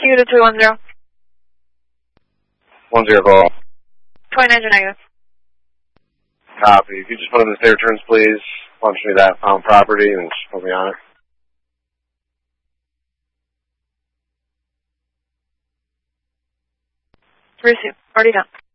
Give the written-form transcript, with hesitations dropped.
you to 210. 10 call. 29 are negative. Copy. If you just put in the state returns, please. Punch me that found property and just put me on it. Receive. Already done.